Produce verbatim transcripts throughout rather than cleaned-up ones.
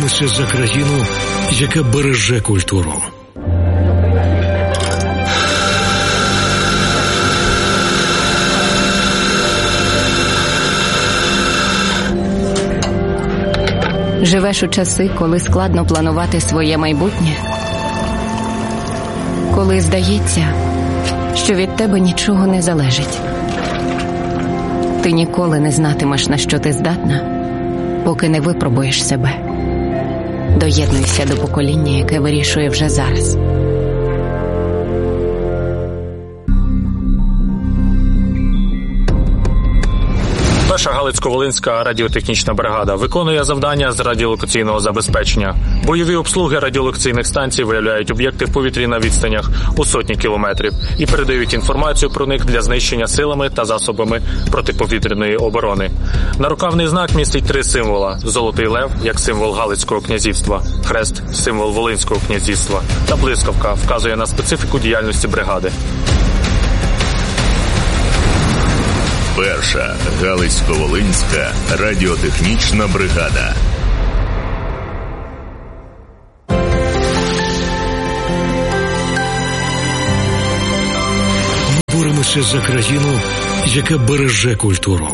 Боремося за країну, яка береже культуру. Живеш у часи, коли складно планувати своє майбутнє? Коли здається, що від тебе нічого не залежить? Ти ніколи не знатимеш, на що ти здатна, поки не випробуєш себе. Доєднуйся до покоління, яке вирішує вже зараз. Перша Галицько-Волинська радіотехнічна бригада виконує завдання з радіолокаційного забезпечення. Бойові обслуги радіолокаційних станцій виявляють об'єкти в повітрі на відстанях у сотні кілометрів і передають інформацію про них для знищення силами та засобами протиповітряної оборони. Нарукавний знак містить три символа: золотий лев як символ Галицького князівства, хрест – символ Волинського князівства та блискавка вказує на специфіку діяльності бригади. Перша Галицько-Волинська радіотехнічна бригада. Боремося за країну, яка береже культуру.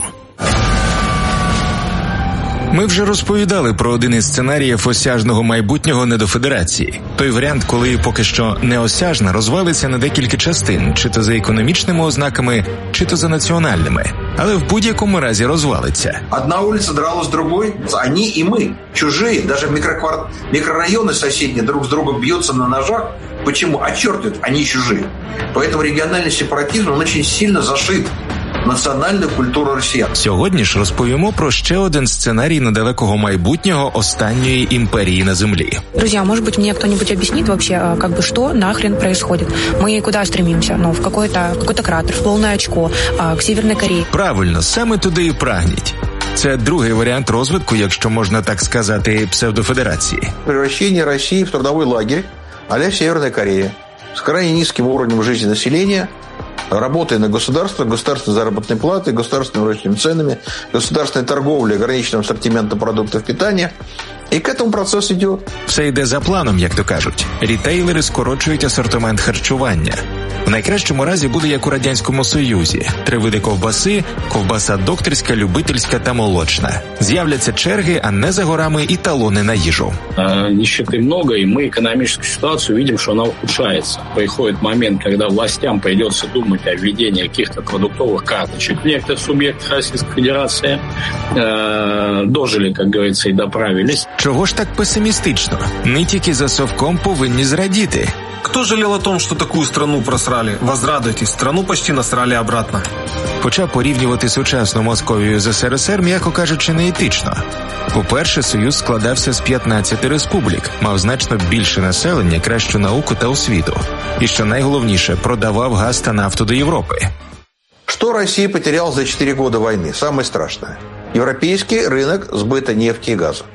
Ми вже розповідали про один із сценаріїв осяжного майбутнього недофедерації. Той варіант, коли поки що неосяжна розвалиться на декілька частин, чи то за економічними ознаками, чи то за національними. Але в будь-якому разі розвалиться. Одна улица дралась с другой, они и мы, чужие, даже микроквар... микрорайоны соседние друг с другом бьются на ножах. Почему? А черт ведь, они чужие. Поэтому региональный сепаратизм, он очень сильно зашит національну культуру росіян. Сьогодні ж розповімо про ще один сценарій недалекого майбутнього останньої імперії на землі. Друзья, может быть, мне кто-нибудь объяснит вообще, как бы, что нахрен происходит? Мы куда стремимся? Ну, в какой-то, какой-то кратер, в полное очко, к Северной Корее. Правильно, саме туди і прагніть. Це другий варіант розвитку, якщо можна так сказати, псевдофедерації. Превращение России в трудовой лагерь а-ля Северная Корея с крайне низким уровнем жизни населения, работая на государство, государственной заработной платы, государственными рыночными ценами, государственной торговлей, ограниченным ассортиментом продуктов питания. І к этому процес йде. Все йде за планом, як то кажуть. Рітейлери скорочують асортимент харчування. В найкращому разі буде як у Радянському Союзі. Три види ковбаси, ковбаса докторська, любительська та молочна. З'являться черги, а не за горами і талони на їжу. Нищеты много, и мы экономическую ситуацию видим, что она ухудшается. Приходит момент, когда властям придется думать о введении каких-то продуктовых карточек в некоторых субъектах Российской Федерации. Э, дожили, как говорится, и доправились. Чого ж так песимістично? Не тільки за совком повинні зрадіти. Кто жалел о том, что такую страну просрали? Возрадуйтесь, страну почти насрали обратно. Хоча порівнювати сучасну Московію з ес ер ес ер, м'яко кажучи, неетично. По-перше, Союз складався з п'ятнадцяти республік, мав значно більше населення, кращу науку та освіту. І, що найголовніше, продавав газ та нафту до Європи. Что Россия потеряла за четыре года войны? Самое страшное. Европейский рынок сбыта нефти и газа.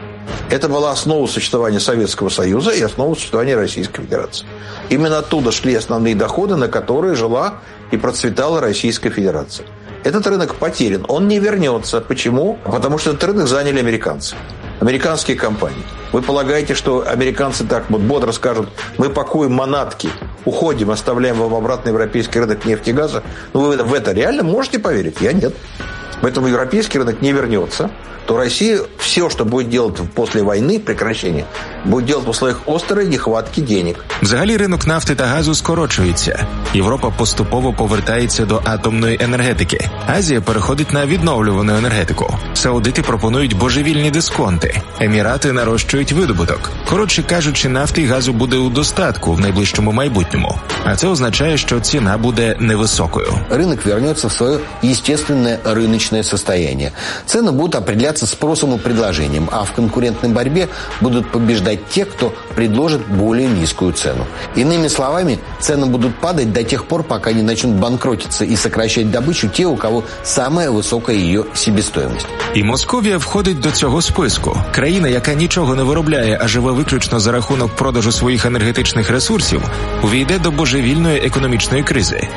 Это была основа существования Советского Союза и основа существования Российской Федерации. Именно оттуда шли основные доходы, на которые жила и процветала Российская Федерация. Этот рынок потерян, он не вернется. Почему? Потому что этот рынок заняли американцы, американские компании. Вы полагаете, что американцы так вот бодро скажут: мы пакуем манатки, уходим, оставляем вам обратно европейский рынок нефти и газа? Ну, вы в это реально можете поверить? Я нет. Поэтому европейский рынок не вернется, то Россия все, что будет делать после войны, прекращения, будет делать в условиях острой нехватки денег. Взагалі ринок нафти та газу скорочується. Європа поступово повертається до атомної енергетики. Азія переходить на відновлювану енергетику. Саудити пропонують божевільні дисконти. Емірати нарощують видобуток. Коротше кажучи, нафти і газу буде у достатку в найближчому майбутньому. А це означає, що ціна буде невисокою. Рынок вернется в свое естественное рыночное состояние. Цены будут определяться спросом и предложением, а в конкурентной борьбе будут побеждать те, кто предложит более низкую цену. Иными словами, цены будут падать до тех пор, пока не начнут банкротиться и сокращать добычу те, у кого самая высокая ее себестоимость. І Московія входить до цього списку. Країна, яка нічого не виробляє, а живе виключно за рахунок продажу своїх енергетичних ресурсів, увійде до божевільної економічної кризи.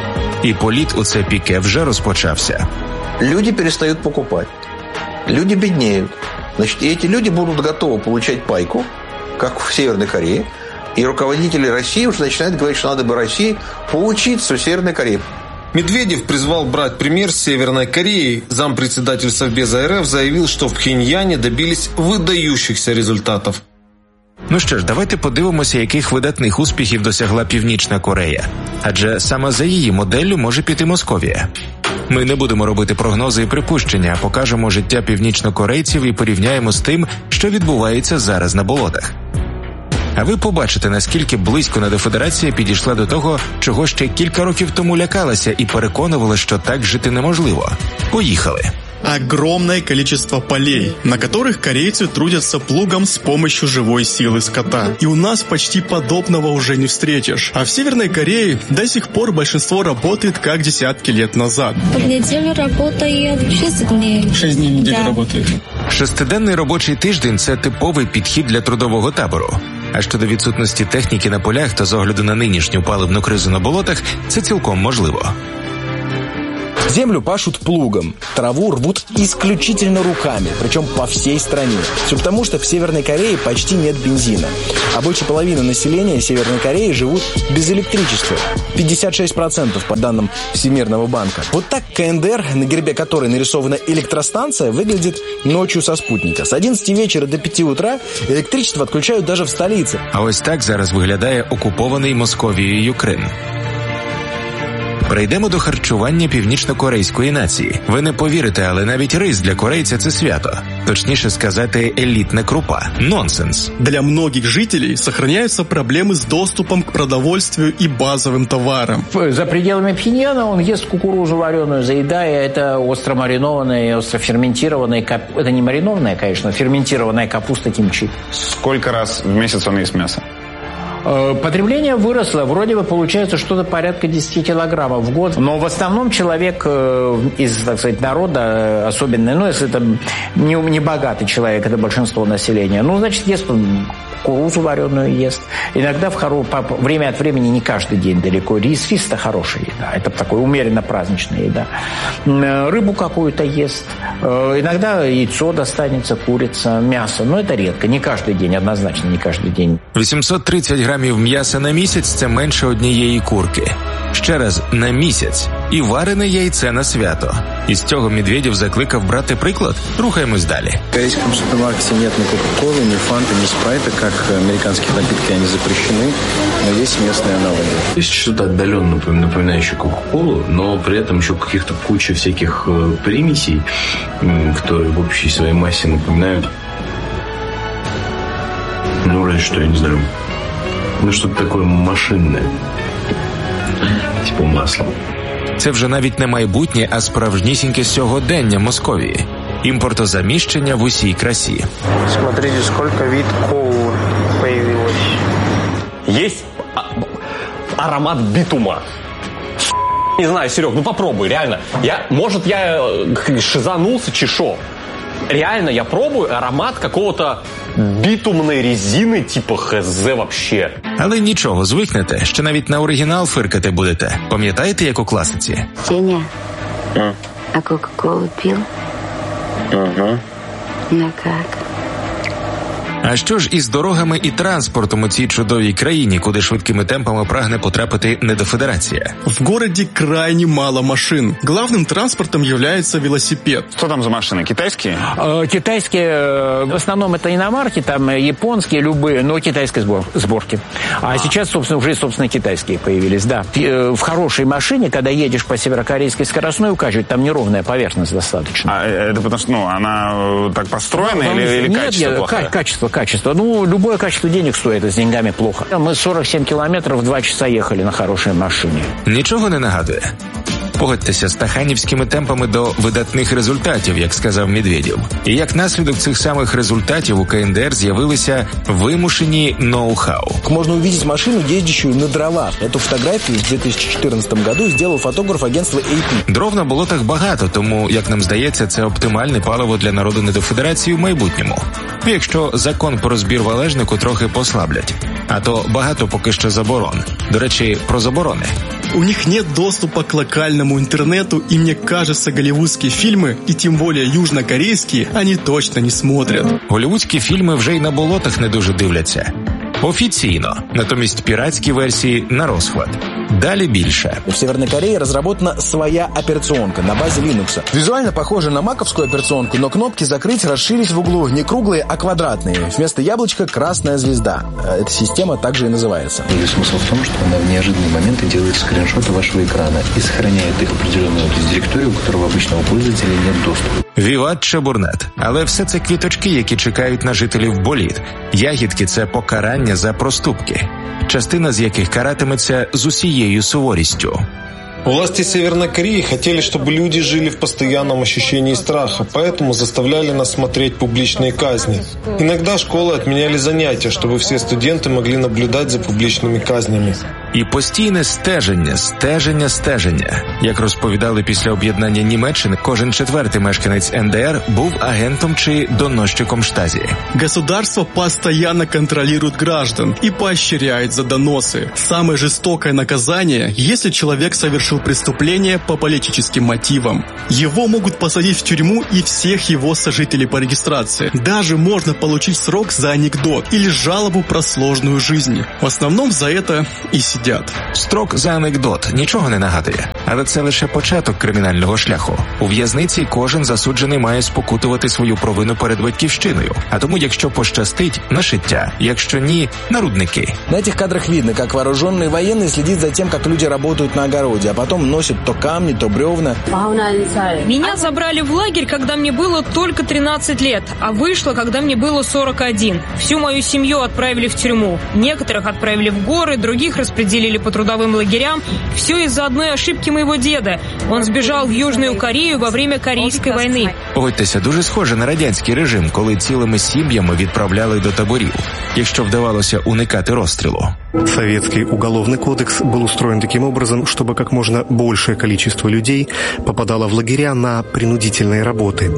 І політ у це піке вже розпочався. Люди перестают покупать. Люди беднеют. Значит, и эти люди будут готовы получать пайку, как в Северной Корее. И руководители России уже начинают говорить, что надо бы России поучиться у Северной Кореи. Медведев призвал брать пример с Северной Кореи. Зампредседатель Совбеза РФ заявил, что в Пхеньяне добились выдающихся результатов. Ну що ж, давайте подивимося, яких видатних успіхів досягла Північна Корея. Адже саме за її моделлю може піти Московія. Ми не будемо робити прогнози і припущення, а покажемо життя північнокорейців і порівняємо з тим, що відбувається зараз на болотах. А ви побачите, наскільки близько недофедерація підійшла до того, чого ще кілька років тому лякалася і переконувала, що так жити неможливо. Поїхали! Огромное количество полей, на которых корейцы трудятся плугом с помощью живой силы скота. И у нас почти подобного уже не встретишь. А в Северной Корее до сих пор большинство работает как десятки лет назад. В неделю работает шесть дней. Шесть дней в неделю да. работает. Шестиденний робочий тиждень – це типовий підхід для трудового табору. А щодо відсутності техніки на полях та з огляду на нинішню паливну кризу на болотах, це цілком можливо. Землю пашут плугом, траву рвут исключительно руками, причем по всей стране. Все потому, что в Северной Корее почти нет бензина. А больше половины населения Северной Кореи живут без электричества. пятьдесят шесть процентов по данным Всемирного банка. Вот так КНДР, на гербе которой нарисована электростанция, выглядит ночью со спутника. С одиннадцати вечера до пяти утра электричество отключают даже в столице. А ось так зараз виглядає окупований Московією Крим. Перейдемо до харчування північно-корейської нації. Ви не повірите, але навіть рис для корейця – це свято. Точніше сказати, елітна крупа. Нонсенс. Для многих жителей сохраняются проблемы с доступом к продовольствию и базовым товарам. За пределами Пхеньяна он ест кукурузу вареную, заедая это остро маринованная, остро ферментированная капуста. Это не маринованная, конечно, ферментированная капуста кимчи. Сколько раз в месяц он ест мясо? Потребление выросло, вроде бы получается что-то порядка десять килограммов в год. Но в основном человек из, так сказать, народа, особенно, ну, если это не, не богатый человек, это большинство населения, ну, значит, ест он кукурузу вареную ест. Иногда в хоро... время от времени, не каждый день далеко. Рис, рис – это хорошая еда. Это такой умеренно праздничная еда. Рыбу какую-то ест. Иногда яйцо достанется, курица, мясо. Но это редко. Не каждый день, однозначно не каждый день. вісімсот тридцять грамів м'яса на місяць – це менше однієї курки. Ще раз, на місяць. І варене яйце на свято. Із цього Медведєв закликав брати приклад. Рухаємось далі. В корейском супермаркете нет ни кока-колы, ни фанты, ни спрайта, как американские напитки, они запрещены, но есть местные аналоги. Есть что-то отдаленно напоминающее кока-колу, но при этом еще каких-то куча всяких примесей, которые в общей своей массе напоминают, ну, разве что, я не знаю, ну, что-то такое машинное, типа масла. Це вже навіть не майбутнє, а справжнісіньке сьогодення Московії. Імпортозаміщення в усій красі. Смотрите, сколько вид колы появилось. Есть аромат битума. Не знаю, Серег, ну попробуй, реально. Я, может, я шизанулся, чешо. Реально, я пробую аромат какого-то бітумної резини, типу хз вообще. Але нічого, звикнете, що навіть на оригінал фиркати будете. Пам'ятаєте, як у класиці? Сеня, а, а кока-колу пил? Ага. Ну как? А що ж із дорогами і транспортом у цій чудовій країні, куди швидкими темпами прагне потрапити недофедерація? В городе крайне мало машин. Главным транспортом является велосипед. Что там за машины? Китайские? Э, китайские, э, в основном это иномарки, там японские, любые, но китайской сбор, сборки. А, а сейчас, собственно, уже, собственно, китайские появились, да. Э, в хорошей машине, когда едешь по северокорейской скоростной укачивать, там неровная поверхность достаточно. А это потому что, ну, она так построена ну, или, или нет, качество нет, плохое? Качество, качество. Ну, любое качество денег стоит, а с деньгами плохо. Мы сорок семь километров, два часа ехали на хорошей машине. Нічого не нагадує? Погодьтеся, стаханівськими темпами до видатних результатів, як сказав Медведєв. І як наслідок цих самих результатів у КНДР з'явилися вимушені ноу-хау. Можно увидеть машину, ездящую на дровах. Эту фотографию в две тысячи четырнадцатом году сделал фотограф агентства ей пі. Дров на болотах багато, тому, як нам здається, це оптимальне паливо для народу недофедерації в майбутньому. Якщо закон про збір валежнику трохи послаблять. А то багато поки що заборон. До речі, про заборони. У них нет доступа к локальному интернету, и мне кажется, голливудские фильмы, и тем более южнокорейские, они точно не смотрят. Голівудські фільми вже й на болотах не дуже дивляться. Офіційно. Натомість піратські версії на розхват. Далі більше. В Северной Корее разработана своя операционка на базе Linux. Визуально похожа на маковскую операционку, но кнопки «Закрыть» расширились в углу не круглые, а квадратные. Вместо яблочка красная звезда. Эта система также и называется. Или смысл в том, что она в неожиданные моменты делает скриншоты вашего экрана и сохраняет их в определенную директорию, у которого обычного пользователя нет доступа. Віват Чебурнет. Але все це квіточки, які чекають на жителів боліт. Ягідки – це покарання за проступки, частина з яких каратиметься з усією суворістю. Власти Северной Кореи хотели, чтобы люди жили в постоянном ощущении страха, поэтому заставляли нас смотреть публичные казни. Иногда школы отменяли занятия, чтобы все студенты могли наблюдать за публичными казнями. І постійне стеження, стеження, стеження. Як розповідали після об'єднання Німеччини, кожен четвертий мешканець ен де ер був агентом чи доносчиком штазі. Государство постоянно контролирует граждан и поощряет за доносы. Самое жестокое наказание, если человек совершил преступление по политическим мотивам. Его могут посадить в тюрьму и всех его сожителей по регистрации. Даже можно получить срок за анекдот или жалобу про сложную жизнь. В основном за это и сидят. Строк за анекдот нічого не нагадує, але це лише початок кримінального шляху. У в'язниці кожен засуджений має спокутувати свою провину перед батьківщиною. А тому, якщо пощастить, на шиття, якщо ні, на рудники. На этих кадрах видно, как вооруженные военные следят за тем, как люди работают на огороде, а потом носят то камни, то бревна. Меня забрали в лагерь, когда мне было только тринадцать лет, а вышло, когда мне было сорок один. Всю мою семью отправили в тюрьму. Некоторых отправили в горы, других распределили по трудовым лагерям. Все из-за одной ошибки моего деда. Он сбежал в Южную Корею во время Корейской войны. Погодьтеся, дуже схоже на радянський режим, коли цілими сім'ями відправляли до таборів, якщо вдавалося уникати розстрілу. Советский уголовный кодекс был устроен таким образом, чтобы как можно большее количество людей попадало в лагеря на принудительные работы.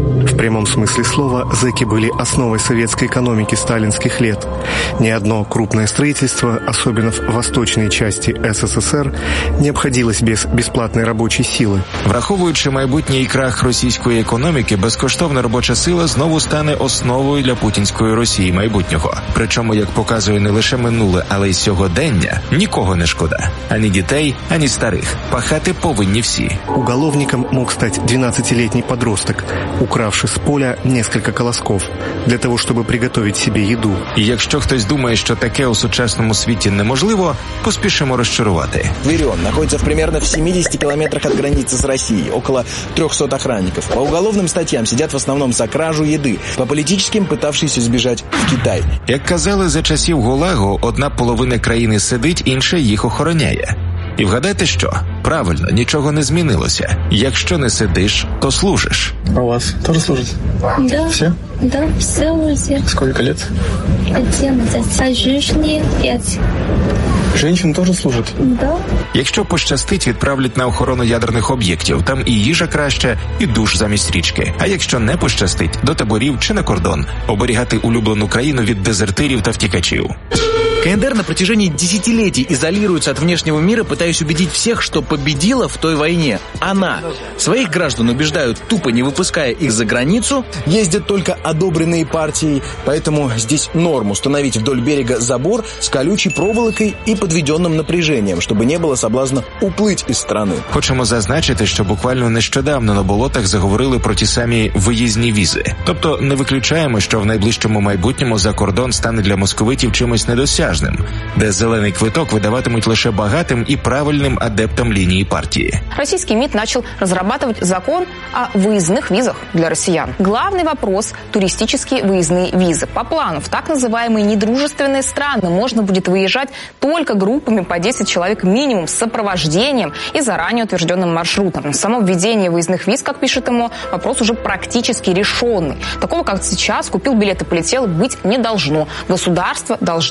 В прямом смысле слова, зэки были основой советской экономики сталинских лет. Ни одно крупное строительство, особенно в восточной части ес ес ес ер, не обходилось без безплатной робочей сили. Враховуючи майбутній крах російської економіки, безкоштовна робоча сила знову стане основою для путінської Росії майбутнього. Причому, як показує не лише минуле, але й сьогодення, нікого не шкода. Ані дітей, ані старих. Пахати повинні всі. Уголовником мог стать двенадцатилетний подросток, укравший с поля несколько колосков, для того, чтобы приготовить себе еду. І якщо хтось думає, що таке у сучасному світі неможливо, поспішимо розчарувати. Вирен находится в примерно в семидесяти километрах от границы с Россией, около трехсот охранников. По уголовным статьям сидят в основном за кражу еды, по политическим пытавшиеся сбежать в Китай. Як казали за часів ГУЛАГу, одна половина країни сидить, інша їх охороняє. І вгадайте що? Правильно, нічого не змінилося. Якщо не сидиш, то служиш. А у вас тоже служат? Да. Все? Да, все уже. Сколько лет? одиннадцать. А женщине пять. Женщины тоже служат? Да. Якщо пощастить, відправлять на охорону ядерних об'єктів. Там і їжа краще, і душ замість річки. А якщо не пощастить, до таборів чи на кордон. Оберігати улюблену країну від дезертирів та втікачів. ка эн дэ эр на протяжении десятилетий изолируется от внешнего мира, пытаясь убедить всех, что победила в той войне она. Своих граждан убеждают, тупо не выпуская их за границу. Ездят только одобренные партией, поэтому здесь норм установить вдоль берега забор с колючей проволокой и подведенным напряжением, чтобы не было соблазна уплыть из страны. Хочемо зазначити, що буквально нещодавно на болотах заговорили про ті самі виїзні візи. Тобто не виключаємо, що в найближчому майбутньому за кордон стане для московитів чимось недосяжним, де зелений квиток видаватимуть лише багатим і правильним адептам линии партии. Российский МИД начал разрабатывать закон о выездных визах для россиян. Главный вопрос – туристические выездные визы. По плану в так называемые недружественные страны можно будет выезжать только группами по десять человек минимум с сопровождением и заранее утвержденным маршрутом. Само введение выездных виз, как пишет ему, вопрос уже практически решенный. Такого, как сейчас, купил билет и полетел, быть не должно. Государство должно дать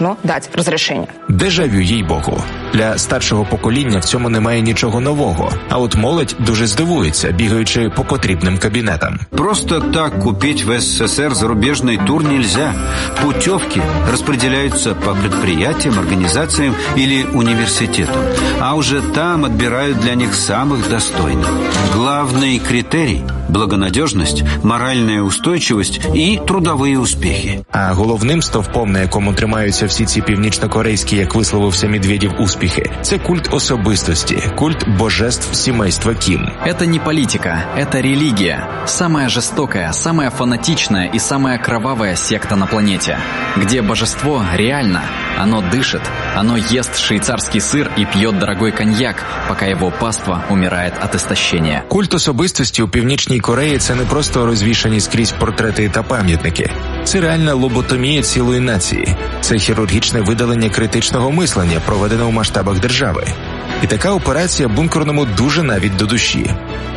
давать разрешение. Дежавю, їй-богу. Для старшого покоління в цьому немає нічого нового. А от молодь дуже здивується, бігаючи по потрібним кабінетам. Просто так купить в СССР зарубежный тур нельзя. Путевки распределяются по предприятиям, организациям или университетам. А уже там отбирают для них самых достойных. Главный критерий – благонадежность, моральная устойчивость и трудовые успехи. А головним стовпом, на якому тримаються всі ці північнокорейські, як висловився Медведєв, успіхи, це культ особистості, культ божеств семейства Ким. Это не политика, это религия. Самая жестокая, самая фанатичная и самая кровавая секта на планете. Где божество реально, оно дышит, оно ест швейцарский сыр и пьет дорогой коньяк, пока его паства умирает от истощения. Культ особистості у Північній Кореї – це не просто розвішані скрізь портрети та пам'ятники. Це реальна лоботомія цілої нації. Це хірургічне видалення критичного мислення, проведене у масштабах держави. І така операція бункерному дуже навіть до душі.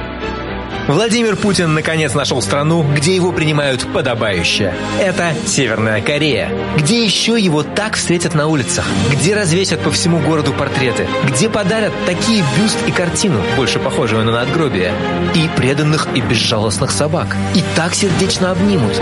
Владимир Путин наконец нашел страну, где его принимают подобающе. Это Северная Корея. Где еще его так встретят на улицах? Где развесят по всему городу портреты? Где подарят такие бюст и картину, больше похожую на надгробие? И преданных и безжалостных собак. И так сердечно обнимут.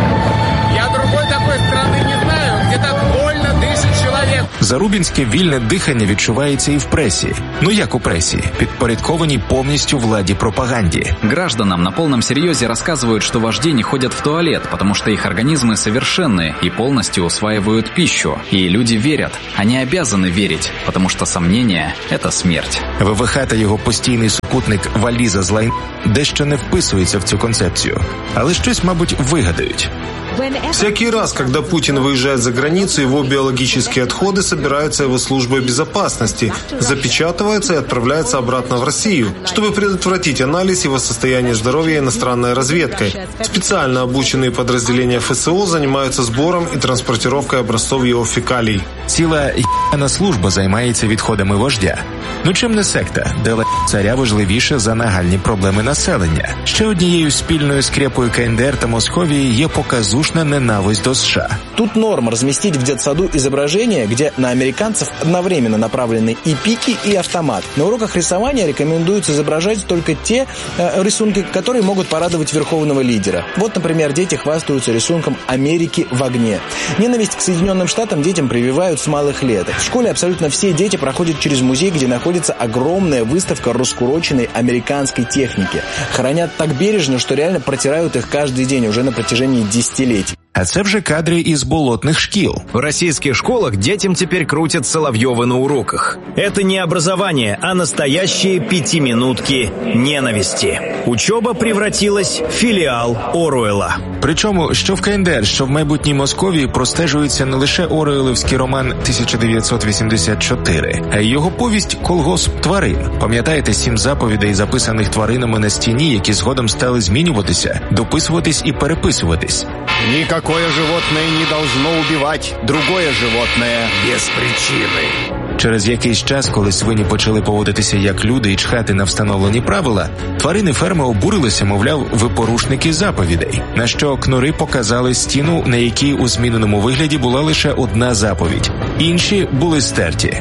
Я другой такой страны не знаю, где так больно дышит человек. Зарубінське вільне дихання відчувається і в пресі. Ну як у пресі? Підпорядкованій повністю владі пропаганді. Гражданам на полном серьезе рассказывают, что вожди не ходят в туалет, потому что их организмы совершенны и полностью усваивают пищу. И люди верят. Они обязаны верить, потому что сомнение – это смерть. ВВХ та його постійний супутник валіза з лайн дещо не вписується в цю концепцію. Але щось, мабуть, вигадають. Всякий раз, когда Путин выезжает за границу, его биологические отходы собираются его службой безопасности, запечатываются и отправляются обратно в Россию, чтобы предотвратить анализ его состояния здоровья иностранной разведкой. Специально обученные подразделения ФСО занимаются сбором и транспортировкой образцов его фекалий. Ціла єна служба займається відходами вождя. Ну чим не секта, де царя важливіше за нагальні проблеми населення. Ще однією спільною скрепою КНДР та Московії є показушна ненависть до США. Тут норма разместить в детсаду изображения, где на американцев одновременно направлены и пики, и автомат. На уроках рисования рекомендуется изображать только те э, рисунки, которые могут порадовать верховного лидера. Вот, например, дети хвастаются рисунком «Америки в огне». Ненависть к Соединенным Штатам детям прививают с малых лет. В школе абсолютно все дети проходят через музей, где находится огромная выставка раскуроченной американской техники. Хранят так бережно, что реально протирают их каждый день уже на протяжении десятилетий. А це вже кадри із болотних шкіл. В российских школах детям теперь крутят Соловьёвы на уроках. Это не образование, а настоящие пятиминутки ненависти. Учеба превратилась в филиал Оруэлла. Причому, що в КНДР, що в майбутній Московії простежується не лише Оруеллівський роман тисяча дев'ятсот вісімдесят чотири, а й його повість «Колгосп тварин». Пам'ятаєте сім заповідей, записаних тваринами на стіні, які згодом стали змінюватися, дописуватись і переписуватись? Никакое животное не должно убивать другое животное без причины. Через якийсь час, коли свині почали поводитися як люди і чхати на встановлені правила, тварини ферми обурилися, мовляв, ви порушники заповідей. На що кнури показали стіну, на якій у зміненому вигляді була лише одна заповідь. Інші були стерті.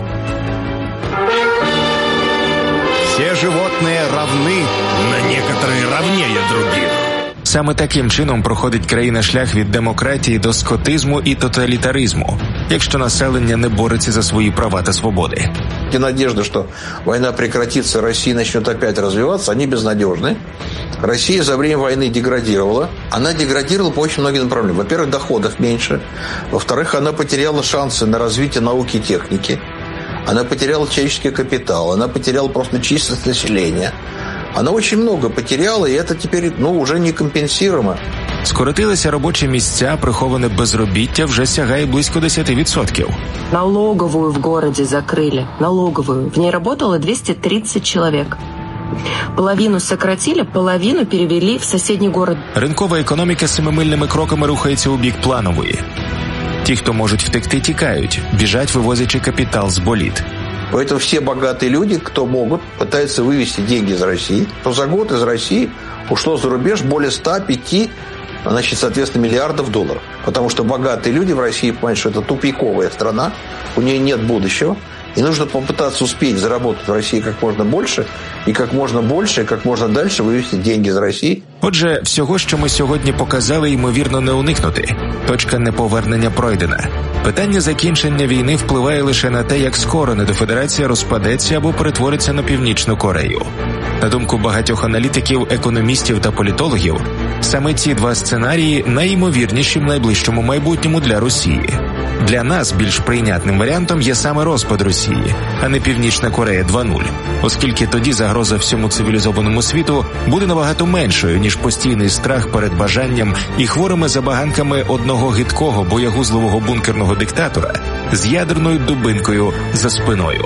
Все животные равны, но некоторые равнее других. Саме таким чином проходить країна шлях від демократії до скотизму і тоталітаризму, якщо населення не бореться за свої права та свободи. И надежда, что война прекратится, Россия начнет опять развиваться, они безнадежны. Россия за время войны деградировала. Она деградировала по очень многим направлениям. Во-первых, доходов меньше. Во-вторых, она потеряла шансы на развитие науки и техники. Она потеряла человеческий капитал. Она потеряла просто численность населения. Она очень много потеряла, и это теперь ну, уже не компенсируемо. Скоротилися робочі місця, приховане безробіття вже сягає близько десять відсотків. Налоговую в городе закрыли. Налоговую. В ней работало двести тридцать человек. Половину сократили, половину перевели в соседний город. Ринкова економіка семимильними кроками рухається у бік планової. Ті, хто можуть втекти, тікають, біжать, вивозячи капітал з боліт. Поэтому все богатые люди, кто могут, пытаются вывести деньги из России. То за год из России ушло за рубеж более ста пяти значит, соответственно, миллиардов долларов. Потому что богатые люди в России понимают, что это тупиковая страна, у нее нет будущего, и нужно попытаться успеть заработать в России как можно больше, і як можна більше, як можна далі вивести деньги з Росії. Отже, всього, що ми сьогодні показали, ймовірно, не уникнути. Точка неповернення пройдена. Питання закінчення війни впливає лише на те, як скоро недофедерація розпадеться або перетвориться на Північну Корею. На думку багатьох аналітиків, економістів та політологів, саме ці два сценарії найімовірніші в найближчому майбутньому для Росії. Для нас більш прийнятним варіантом є саме розпад Росії, а не Північна Корея два нуль, оскільки тоді загроза всьому цивілізованому світу буде набагато меншою, ніж постійний страх перед бажанням і хворими забаганками одного гидкого боягузливого бункерного диктатора з ядерною дубинкою за спиною.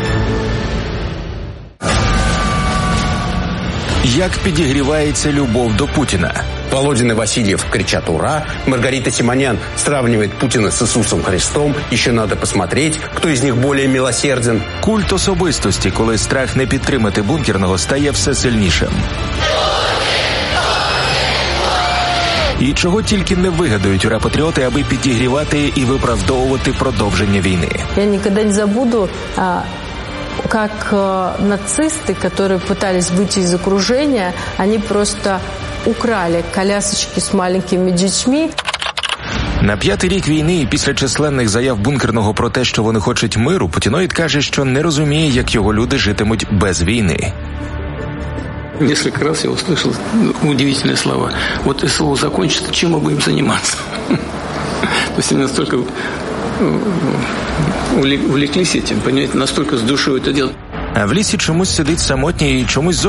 Як підігрівається любов до Путіна? Володин и Васильев кричат «Ура!», Маргарита Симонян сравнивает Путина с Иисусом Христом, еще надо посмотреть, кто из них более милосерден. Культ особистості, коли страх не підтримати бункерного, стає все сильнішим. І чого тільки не вигадають ура-патріоти, аби підігрівати і виправдовувати продовження війни. Я ніколи не забуду, а... как э, нацисты, которые пытались выйти из окружения, они просто украли колясочки с маленькими детьми. На п'ятий рік війни і після численних заяв бункерного про те, що вони хочуть миру, Путіноїд каже, що не розуміє, як його люди житимуть без війни. Несколько раз я услышал удивительные слова. Вот СВО закончится, чем мы будем заниматься? То есть они настолько увлеклись этим, понимаете, настолько с душой это делают. А в лісі чомусь сидить самотній і чомусь